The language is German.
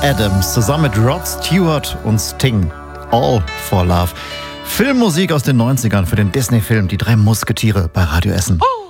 Adams zusammen mit Rod Stewart und Sting. All for Love. Filmmusik aus den 90ern für den Disney-Film Die drei Musketiere bei Radio Essen.